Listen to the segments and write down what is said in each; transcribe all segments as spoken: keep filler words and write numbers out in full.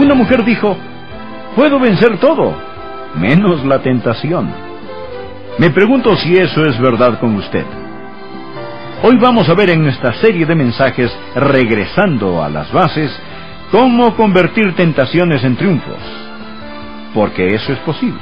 Una mujer dijo: puedo vencer todo, menos la tentación. Me pregunto si eso es verdad con usted. Hoy vamos a ver en esta serie de mensajes, regresando a las bases, cómo convertir tentaciones en triunfos. Porque eso es posible.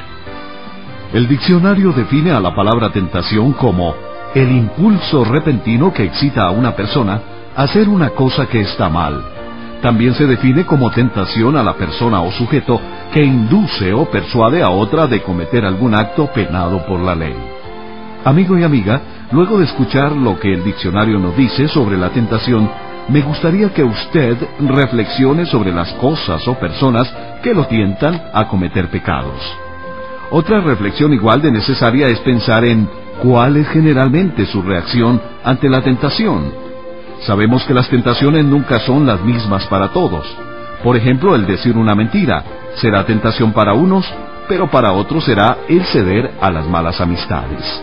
El diccionario define a la palabra tentación como el impulso repentino que excita a una persona a hacer una cosa que está mal. También se define como tentación a la persona o sujeto que induce o persuade a otra de cometer algún acto penado por la ley. Amigo y amiga, luego de escuchar lo que el diccionario nos dice sobre la tentación, me gustaría que usted reflexione sobre las cosas o personas que lo tientan a cometer pecados. Otra reflexión igual de necesaria es pensar en cuál es generalmente su reacción ante la tentación. Sabemos que las tentaciones nunca son las mismas para todos. Por ejemplo, el decir una mentira será tentación para unos, pero para otros será el ceder a las malas amistades.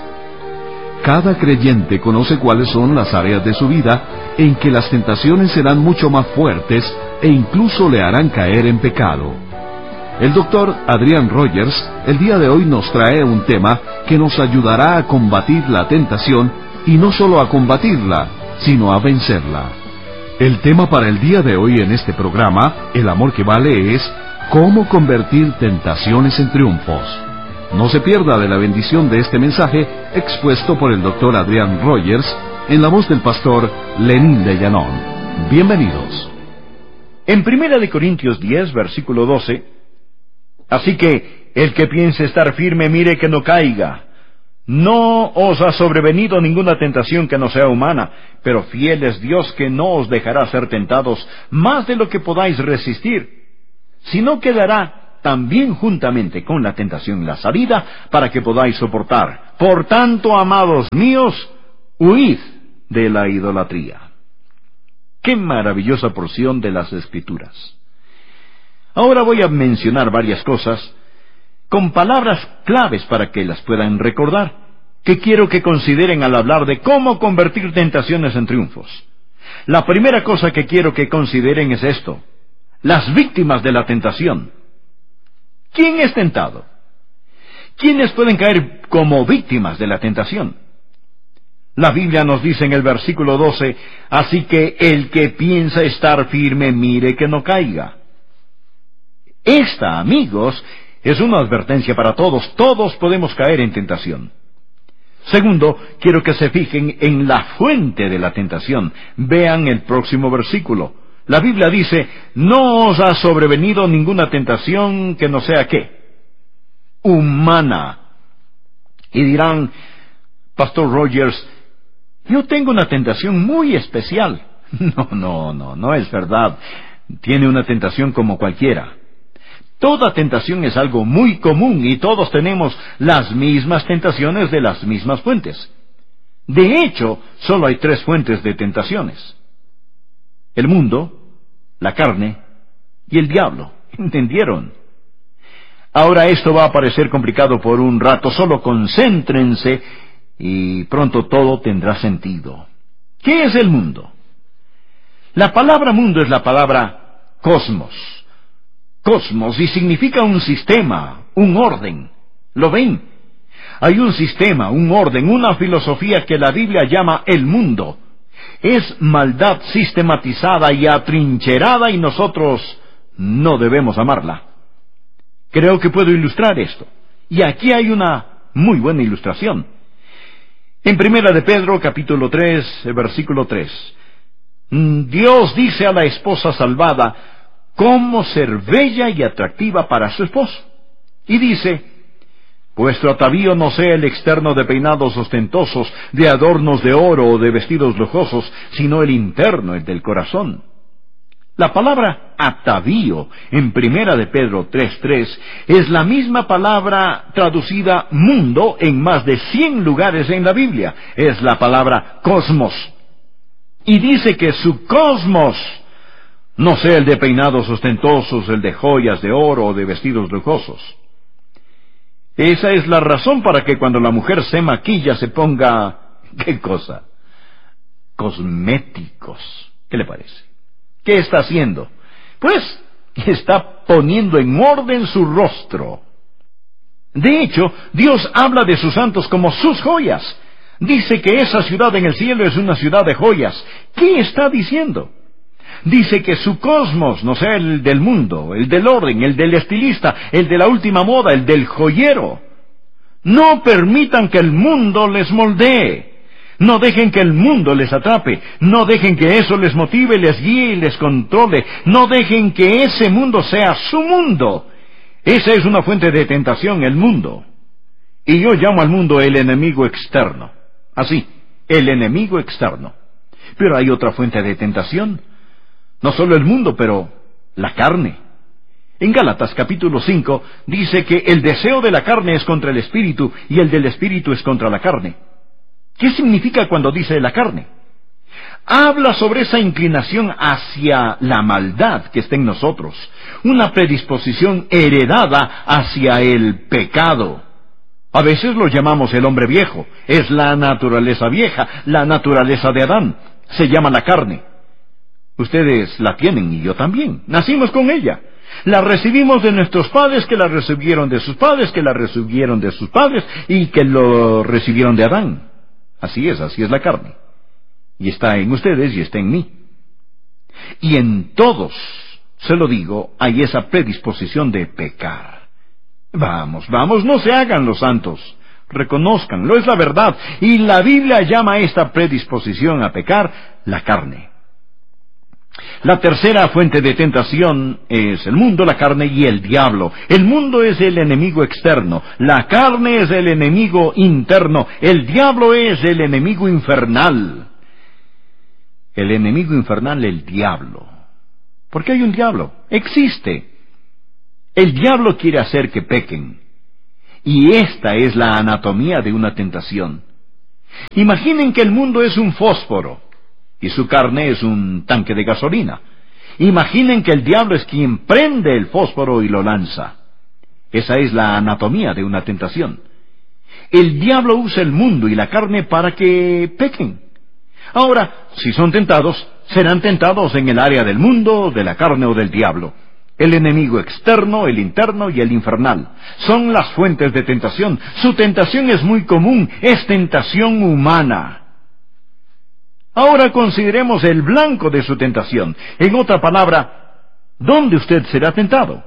Cada creyente conoce cuáles son las áreas de su vida en que las tentaciones serán mucho más fuertes e incluso le harán caer en pecado. El doctor Adrian Rogers el día de hoy nos trae un tema que nos ayudará a combatir la tentación, y no solo a combatirla, sino a vencerla. El tema para el día de hoy en este programa, El amor que vale, es cómo convertir tentaciones en triunfos. No se pierda de la bendición de este mensaje expuesto por el doctor Adrian Rogers en la voz del pastor Lenín de Llanón. Bienvenidos. En Primera de Corintios diez, versículo doce, así que el que piense estar firme, mire que no caiga. No os ha sobrevenido ninguna tentación que no sea humana, pero fiel es Dios, que no os dejará ser tentados más de lo que podáis resistir, sino que dará también juntamente con la tentación la salida, para que podáis soportar. Por tanto, amados míos, huid de la idolatría. ¡Qué maravillosa porción de las Escrituras! Ahora voy a mencionar varias cosas con palabras claves para que las puedan recordar, que quiero que consideren al hablar de cómo convertir tentaciones en triunfos. La primera cosa que quiero que consideren es esto: las víctimas de la tentación. ¿Quién es tentado? ¿Quiénes pueden caer como víctimas de la tentación? La Biblia nos dice en el versículo doce, así que el que piensa estar firme, mire que no caiga. Esta, amigos, es una advertencia para todos. Todos podemos caer en tentación. Segundo, quiero que se fijen en la fuente de la tentación. Vean el próximo versículo. La Biblia dice: no os ha sobrevenido ninguna tentación que no sea ¿qué? Humana. Y dirán: Pastor Rogers, yo tengo una tentación muy especial. No, no, no, no es verdad. Tiene una tentación como cualquiera. Toda tentación es algo muy común, y todos tenemos las mismas tentaciones de las mismas fuentes. De hecho, solo hay tres fuentes de tentaciones: el mundo, la carne y el diablo. ¿Entendieron? Ahora esto va a parecer complicado por un rato. Solo concéntrense y pronto todo tendrá sentido. ¿Qué es el mundo? La palabra mundo es la palabra cosmos. Cosmos, y significa un sistema, un orden. ¿Lo ven? Hay un sistema, un orden, una filosofía que la Biblia llama el mundo. Es maldad sistematizada y atrincherada, y nosotros no debemos amarla. Creo que puedo ilustrar esto, y aquí hay una muy buena ilustración. En Primera de Pedro, capítulo tres, versículo tres, Dios dice a la esposa salvada cómo ser bella y atractiva para su esposo. Y dice: vuestro atavío no sea el externo de peinados ostentosos, de adornos de oro o de vestidos lujosos, sino el interno, el del corazón. La palabra atavío en Primera de Pedro tres tres es la misma palabra traducida mundo en más de cien lugares en la Biblia. Es la palabra cosmos. Y dice que su cosmos no sea el de peinados ostentosos, el de joyas de oro o de vestidos lujosos. Esa es la razón para que cuando la mujer se maquilla se ponga... ¿qué cosa? Cosméticos. ¿Qué le parece? ¿Qué está haciendo? Pues Está poniendo en orden su rostro. De hecho, Dios habla de sus santos como sus joyas. Dice que esa ciudad en el cielo es una ciudad de joyas. ¿Qué está diciendo? Dice que su cosmos, no sé, el del mundo, el del orden, el del estilista, el de la última moda, el del joyero. No permitan que el mundo les moldee. No dejen que el mundo les atrape. No dejen que eso les motive, les guíe y les controle. No dejen que ese mundo sea su mundo. Esa es una fuente de tentación, el mundo. Y yo llamo al mundo el enemigo externo. Así, el enemigo externo. Pero hay otra fuente de tentación. No solo el mundo, pero la carne. En Gálatas capítulo cinco dice que el deseo de la carne es contra el espíritu y el del espíritu es contra la carne. ¿Qué significa cuando dice la carne? Habla sobre esa inclinación hacia la maldad que está en nosotros, una predisposición heredada hacia el pecado. A veces lo llamamos el hombre viejo, es la naturaleza vieja, la naturaleza de Adán, se llama la carne. Ustedes la tienen y yo también, nacimos con ella. La recibimos de nuestros padres, que la recibieron de sus padres, que la recibieron de sus padres y que lo recibieron de Adán. Así es, así es la carne. Y está en ustedes y está en mí. Y en todos, se lo digo, hay esa predisposición de pecar. Vamos, vamos, no se hagan los santos. Reconózcanlo, es la verdad. Y la Biblia llama a esta predisposición a pecar la carne. La tercera fuente de tentación es el mundo, la carne y el diablo. El mundo es el enemigo externo, la carne es el enemigo interno, el diablo es el enemigo infernal. El enemigo infernal, el diablo. ¿Por qué hay un diablo? Existe. El diablo quiere hacer que pequen. Y esta es la anatomía de una tentación. Imaginen que el mundo es un fósforo y su carne es un tanque de gasolina. Imaginen que el diablo es quien prende el fósforo y lo lanza. Esa es la anatomía de una tentación. El diablo usa el mundo y la carne para que pequen. Ahora, si son tentados, serán tentados en el área del mundo, de la carne o del diablo. El enemigo externo, el interno y el infernal son las fuentes de tentación. Su tentación es muy común, es tentación humana. Ahora consideremos el blanco de su tentación. En otra palabra, ¿dónde usted será tentado?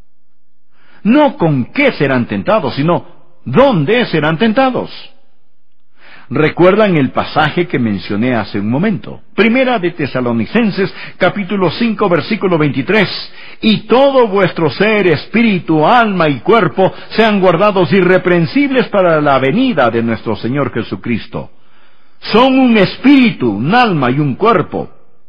No con qué serán tentados, sino ¿dónde serán tentados? ¿Recuerdan el pasaje que mencioné hace un momento? Primera de Tesalonicenses, capítulo cinco, versículo veintitrés. Y todo vuestro ser, espíritu, alma y cuerpo sean guardados irreprensibles para la venida de nuestro Señor Jesucristo. Son un espíritu, un alma y un cuerpo.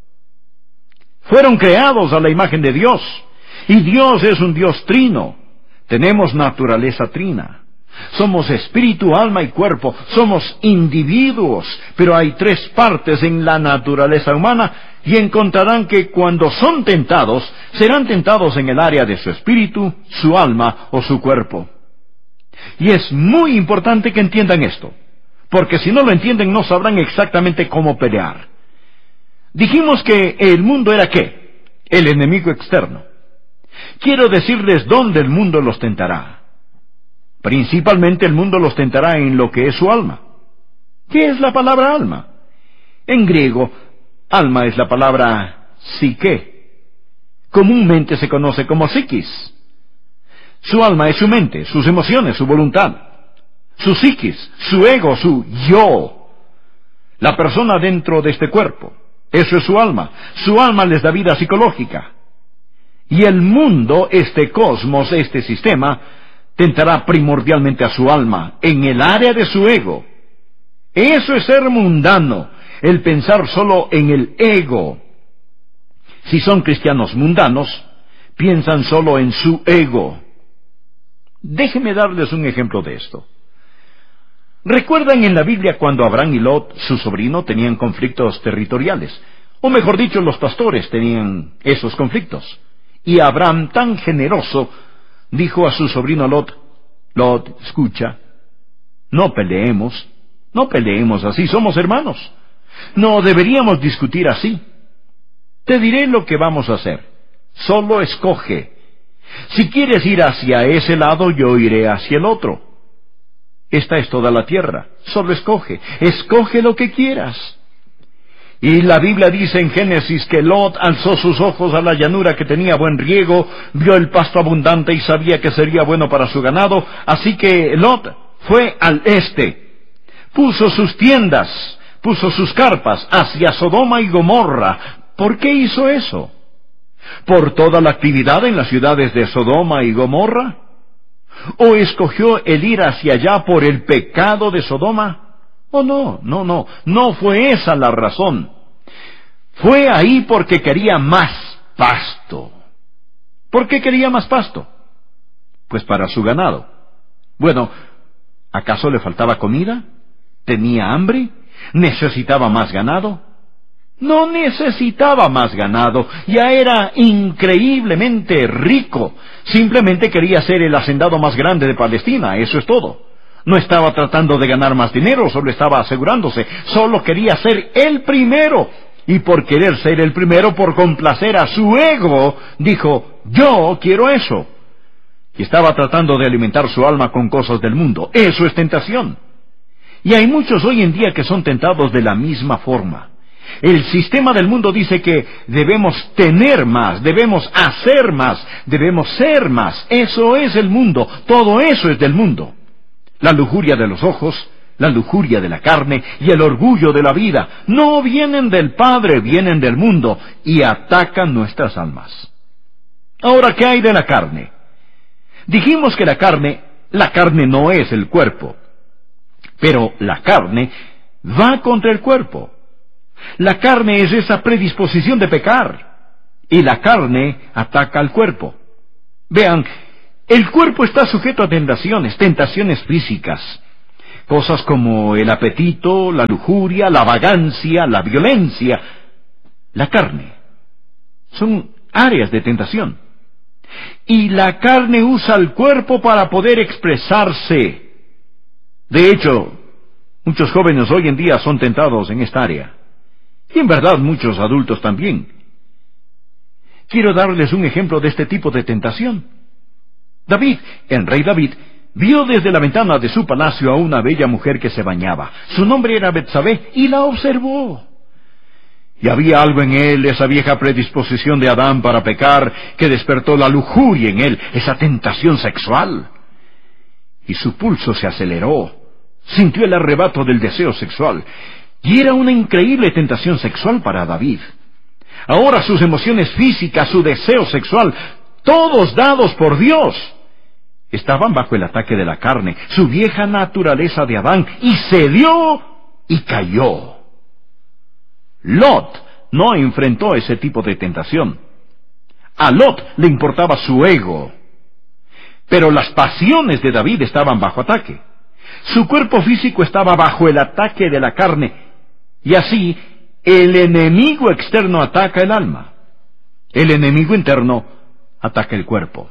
Fueron creados a la imagen de Dios. Y Dios es un Dios trino. Tenemos naturaleza trina. Somos espíritu, alma y cuerpo. Somos individuos. Pero hay tres partes en la naturaleza humana y encontrarán que cuando son tentados, serán tentados en el área de su espíritu, su alma o su cuerpo. Y es muy importante que entiendan esto, porque si no lo entienden no sabrán exactamente cómo pelear. Dijimos que el mundo era ¿qué? El enemigo externo. Quiero decirles dónde el mundo los tentará. Principalmente el mundo los tentará en lo que es su alma. ¿Qué es la palabra alma? En griego, alma es la palabra psique. Comúnmente se conoce como psiquis. Su alma es su mente, sus emociones, su voluntad. Su psiquis, su ego, su yo. La persona dentro de este cuerpo. Eso es su alma. Su alma les da vida psicológica. Y el mundo, este cosmos, este sistema, tentará primordialmente a su alma, en el área de su ego. Eso es ser mundano, el pensar solo en el ego. Si son cristianos mundanos, piensan solo en su ego. Déjenme darles un ejemplo de esto. ¿Recuerdan en la Biblia cuando Abraham y Lot, su sobrino, tenían conflictos territoriales? O mejor dicho, los pastores tenían esos conflictos. Y Abraham, tan generoso, dijo a su sobrino Lot: Lot, escucha, no peleemos, no peleemos así, somos hermanos. No deberíamos discutir así. Te diré lo que vamos a hacer. Solo escoge. Si quieres ir hacia ese lado, yo iré hacia el otro. Esta es toda la tierra. Solo escoge. Escoge lo que quieras. Y la Biblia dice en Génesis que Lot alzó sus ojos a la llanura que tenía buen riego, vio el pasto abundante y sabía que sería bueno para su ganado, así que Lot fue al este, puso sus tiendas, puso sus carpas hacia Sodoma y Gomorra. ¿Por qué hizo eso? ¿Por toda la actividad en las ciudades de Sodoma y Gomorra? ¿O escogió el ir hacia allá por el pecado de Sodoma? Oh, no, no, no, no fue esa la razón. Fue ahí porque quería más pasto. ¿Por qué quería más pasto? Pues para su ganado. Bueno, ¿acaso le faltaba comida? ¿Tenía hambre? ¿Necesitaba más ganado? No necesitaba más ganado, ya era increíblemente rico. Simplemente quería ser el hacendado más grande de Palestina, eso es todo. No estaba tratando de ganar más dinero, solo estaba asegurándose. Solo quería ser el primero. Y por querer ser el primero, por complacer a su ego, dijo, yo quiero eso. Y estaba tratando de alimentar su alma con cosas del mundo. Eso es tentación. Y hay muchos hoy en día que son tentados de la misma forma. El sistema del mundo dice que debemos tener más, debemos hacer más, debemos ser más. Eso es el mundo, todo eso es del mundo. La lujuria de los ojos, la lujuria de la carne y el orgullo de la vida no vienen del Padre, vienen del mundo y atacan nuestras almas. Ahora, ¿qué hay de la carne? Dijimos que la carne, la carne no es el cuerpo, pero la carne va contra el cuerpo. La carne es esa predisposición de pecar, y la carne ataca al cuerpo. Vean, el cuerpo está sujeto a tentaciones, tentaciones físicas, cosas como el apetito, la lujuria, la vagancia, la violencia. La carne son áreas de tentación. Y la carne usa el cuerpo para poder expresarse. De hecho, muchos jóvenes hoy en día son tentados en esta área. Y en verdad muchos adultos también. Quiero darles un ejemplo de este tipo de tentación. David, el rey David, vio desde la ventana de su palacio a una bella mujer que se bañaba. Su nombre era Betsabé, y la observó. Y había algo en él, esa vieja predisposición de Adán para pecar, que despertó la lujuria en él, esa tentación sexual. Y su pulso se aceleró, sintió el arrebato del deseo sexual, y era una increíble tentación sexual para David. Ahora sus emociones físicas, su deseo sexual, todos dados por Dios, estaban bajo el ataque de la carne, su vieja naturaleza de Adán, y cedió y cayó. Lot no enfrentó ese tipo de tentación. A Lot le importaba su ego. Pero las pasiones de David estaban bajo ataque. Su cuerpo físico estaba bajo el ataque de la carne. Y así, el enemigo externo ataca el alma. El enemigo interno ataca el cuerpo.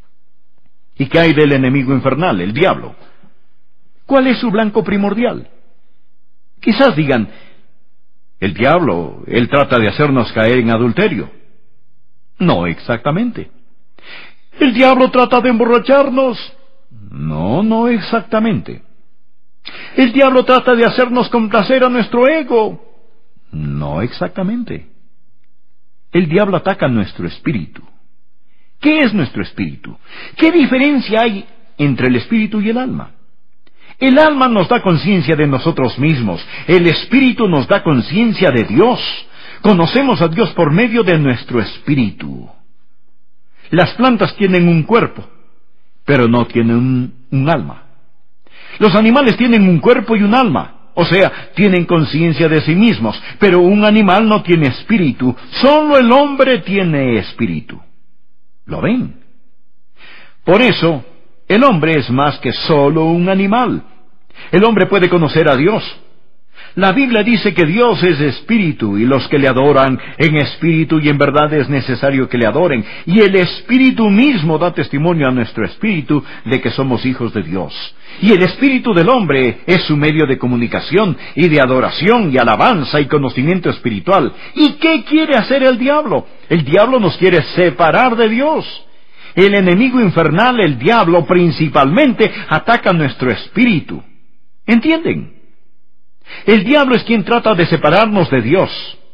¿Y qué hay del enemigo infernal, el diablo? ¿Cuál es su blanco primordial? Quizás digan, el diablo, él trata de hacernos caer en adulterio. No exactamente. El diablo trata de emborracharnos. No, no exactamente. El diablo trata de hacernos complacer a nuestro ego. No exactamente. El diablo ataca nuestro espíritu. ¿Qué es nuestro espíritu? ¿Qué diferencia hay entre el espíritu y el alma? El alma nos da conciencia de nosotros mismos. El espíritu nos da conciencia de Dios. Conocemos a Dios por medio de nuestro espíritu. Las plantas tienen un cuerpo, pero no tienen un, un alma. Los animales tienen un cuerpo y un alma, o sea, tienen conciencia de sí mismos, pero un animal no tiene espíritu. Solo el hombre tiene espíritu. ¿Lo ven? Por eso, el hombre es más que solo un animal. El hombre puede conocer a Dios. La Biblia dice que Dios es espíritu, y los que le adoran en espíritu y en verdad es necesario que le adoren. Y el espíritu mismo da testimonio a nuestro espíritu de que somos hijos de Dios. Y el espíritu del hombre es su medio de comunicación y de adoración y alabanza y conocimiento espiritual. ¿Y qué quiere hacer el diablo? El diablo nos quiere separar de Dios. El enemigo infernal, el diablo, principalmente ataca nuestro espíritu. ¿Entienden? El diablo es quien trata de separarnos de Dios.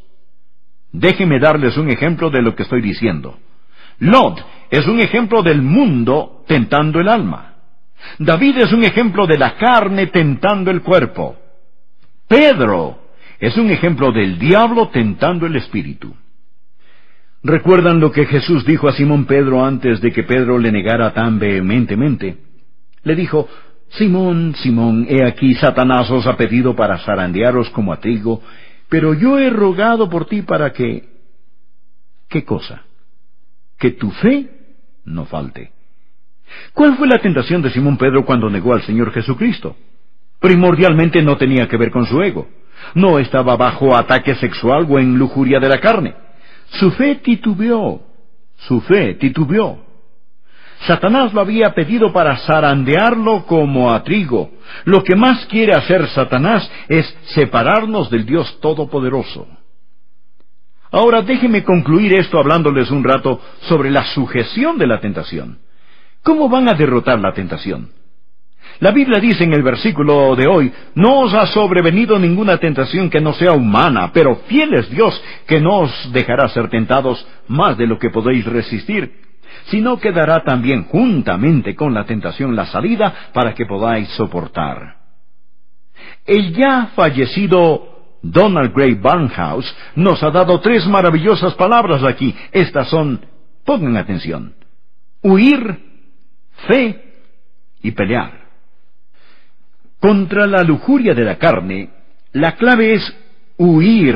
Déjenme darles un ejemplo de lo que estoy diciendo. Lot es un ejemplo del mundo tentando el alma. David es un ejemplo de la carne tentando el cuerpo. Pedro es un ejemplo del diablo tentando el espíritu. ¿Recuerdan lo que Jesús dijo a Simón Pedro antes de que Pedro le negara tan vehementemente? Le dijo: Simón, Simón, he aquí Satanás os ha pedido para zarandearos como a trigo, pero yo he rogado por ti para que... ¿Qué cosa? Que tu fe no falte. ¿Cuál fue la tentación de Simón Pedro cuando negó al Señor Jesucristo? Primordialmente no tenía que ver con su ego. No estaba bajo ataque sexual o en lujuria de la carne. Su fe titubeó. Su fe titubeó. Satanás lo había pedido para zarandearlo como a trigo. Lo que más quiere hacer Satanás es separarnos del Dios Todopoderoso. Ahora déjenme concluir esto hablándoles un rato sobre la sujeción de la tentación. ¿Cómo van a derrotar la tentación? La Biblia dice en el versículo de hoy: no os ha sobrevenido ninguna tentación que no sea humana, pero fiel es Dios, que no os dejará ser tentados más de lo que podéis resistir, sino que dará también juntamente con la tentación la salida para que podáis soportar. El ya fallecido Donald Grey Barnhouse nos ha dado tres maravillosas palabras aquí. Estas son, pongan atención: huir, fe y pelear. Contra la lujuria de la carne, la clave es huir.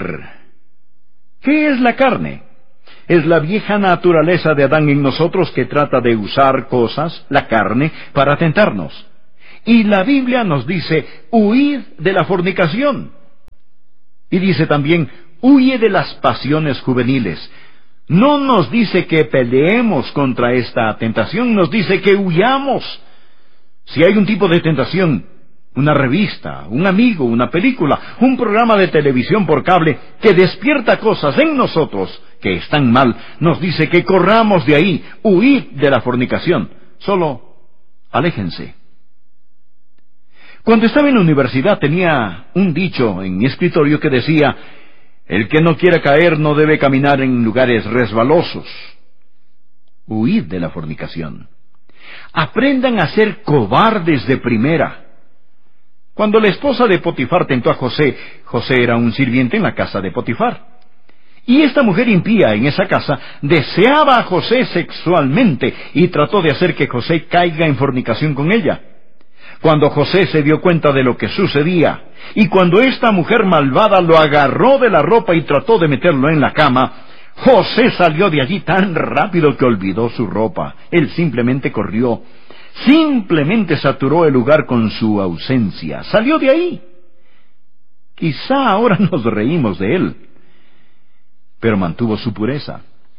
¿Qué es la carne? Es la vieja naturaleza de Adán en nosotros que trata de usar cosas, la carne, para tentarnos. Y la Biblia nos dice: huid de la fornicación. Y dice también: huye de las pasiones juveniles. No nos dice que peleemos contra esta tentación, nos dice que huyamos. Si hay un tipo de tentación, una revista, un amigo, una película, un programa de televisión por cable que despierta cosas en nosotros que están mal, nos dice que corramos de ahí, huid de la fornicación. Solo aléjense. Cuando estaba en la universidad tenía un dicho en mi escritorio que decía: el que no quiera caer no debe caminar en lugares resbalosos. Huid de la fornicación. Aprendan a ser cobardes de primera. Cuando la esposa de Potifar tentó a José, José era un sirviente en la casa de Potifar. Y esta mujer impía en esa casa deseaba a José sexualmente y trató de hacer que José caiga en fornicación con ella. Cuando José se dio cuenta de lo que sucedía, y cuando esta mujer malvada lo agarró de la ropa y trató de meterlo en la cama, José salió de allí tan rápido que olvidó su ropa. Él simplemente corrió. Simplemente saturó el lugar con su ausencia. Salió de ahí. Quizá ahora nos reímos de él, pero mantuvo su pureza.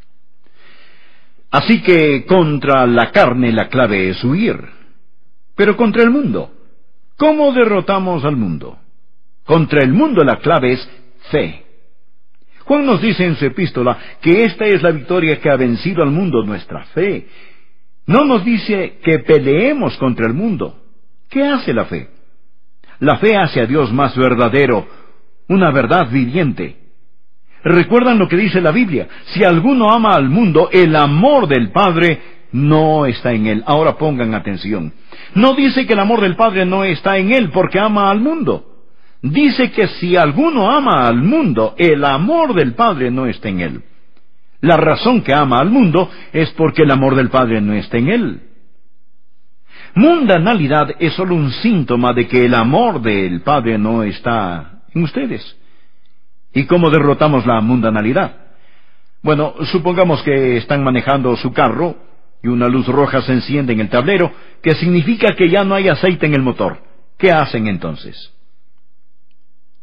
Así que contra la carne la clave es huir. Pero contra el mundo, ¿cómo derrotamos al mundo? Contra el mundo la clave es fe. Juan nos dice en su epístola que esta es la victoria que ha vencido al mundo, nuestra fe. No nos dice que peleemos contra el mundo. ¿Qué hace la fe? La fe hace a Dios más verdadero, una verdad viviente. ¿Recuerdan lo que dice la Biblia? Si alguno ama al mundo, el amor del Padre no está en él. Ahora pongan atención. No dice que el amor del Padre no está en él porque ama al mundo. Dice que si alguno ama al mundo, el amor del Padre no está en él. La razón que ama al mundo es porque el amor del Padre no está en él. Mundanalidad es solo un síntoma de que el amor del Padre no está en ustedes. ¿Y cómo derrotamos la mundanalidad? Bueno, supongamos que están manejando su carro y una luz roja se enciende en el tablero, que significa que ya no hay aceite en el motor. ¿Qué hacen entonces?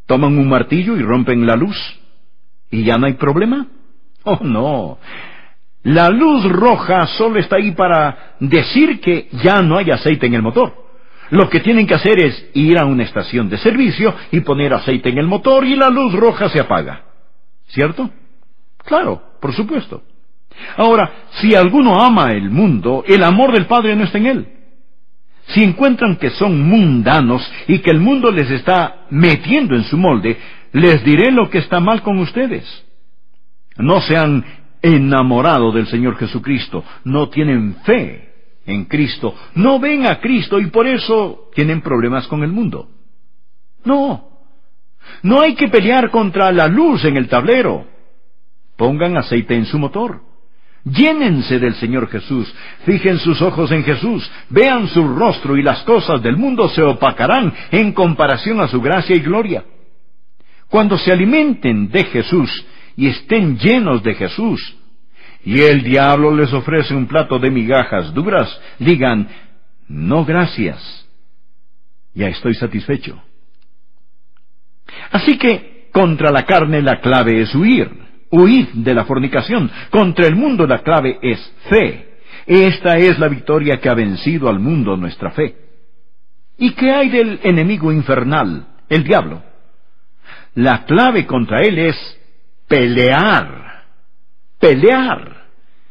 Toman un martillo y rompen la luz. ¿Y ya no hay problema? Oh, no. La luz roja solo está ahí para decir que ya no hay aceite en el motor. Lo que tienen que hacer es ir a una estación de servicio y poner aceite en el motor y la luz roja se apaga. ¿Cierto? Claro, por supuesto. Ahora, si alguno ama el mundo, el amor del Padre no está en él. Si encuentran que son mundanos y que el mundo les está metiendo en su molde, les diré lo que está mal con ustedes. No se han enamorado del Señor Jesucristo, no tienen fe en Cristo, no ven a Cristo y por eso tienen problemas con el mundo. No, no hay que pelear contra la luz en el tablero. Pongan aceite en su motor. Llénense del Señor Jesús, fijen sus ojos en Jesús, vean su rostro y las cosas del mundo se opacarán en comparación a su gracia y gloria. Cuando se alimenten de Jesús y estén llenos de Jesús, y el diablo les ofrece un plato de migajas duras, digan, no gracias, ya estoy satisfecho. Así que contra la carne la clave es huir. Huid de la fornicación. Contra el mundo la clave es fe. Esta es la victoria que ha vencido al mundo, nuestra fe. ¿Y qué hay del enemigo infernal, el diablo? La clave contra él es pelear. Pelear.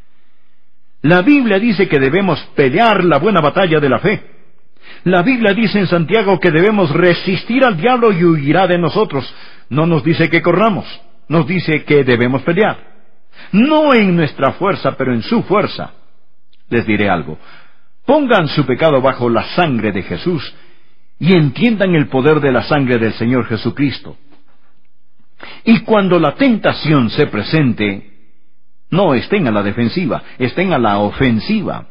La Biblia dice que debemos pelear la buena batalla de la fe. La Biblia dice en Santiago que debemos resistir al diablo y huirá de nosotros. No nos dice que corramos. Nos dice que debemos pelear. No en nuestra fuerza, pero en su fuerza. Les diré algo. Pongan su pecado bajo la sangre de Jesús y entiendan el poder de la sangre del Señor Jesucristo. Y cuando la tentación se presente, no estén a la defensiva, estén a la ofensiva.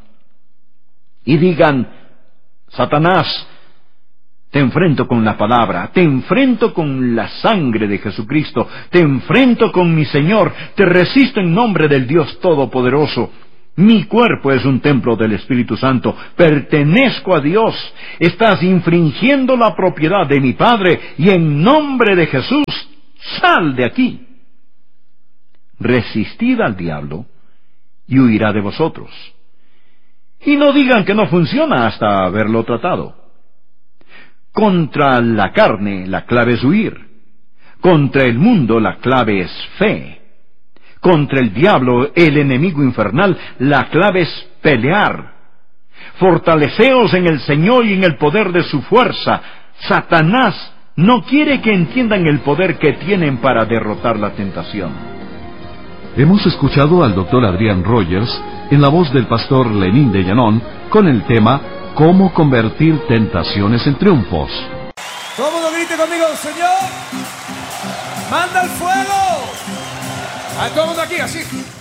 Y digan, Satanás, te enfrento con la palabra, te enfrento con la sangre de Jesucristo, te enfrento con mi Señor, te resisto en nombre del Dios Todopoderoso. Mi cuerpo es un templo del Espíritu Santo, pertenezco a Dios, estás infringiendo la propiedad de mi Padre, y en nombre de Jesús, sal de aquí. Resistid al diablo, y huirá de vosotros. Y no digan que no funciona hasta haberlo tratado. Contra la carne la clave es huir. Contra el mundo la clave es fe. Contra el diablo, el enemigo infernal, la clave es pelear. Fortaleceos en el Señor y en el poder de su fuerza. Satanás no quiere que entiendan el poder que tienen para derrotar la tentación. Hemos escuchado al doctor Adrián Rogers en la voz del pastor Lenín de Llanón con el tema ¿Cómo convertir tentaciones en triunfos? Todo mundo grite conmigo, Señor, manda el fuego. A todo el mundo aquí, así.